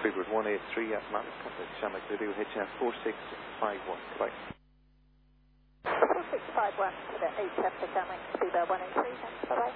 Speedbird 183 at Malik, contact Shamrock Video, HF 4651. Goodbye. 4651 to the HF for Shamrock, Speedbird 183, thanks, bye-bye.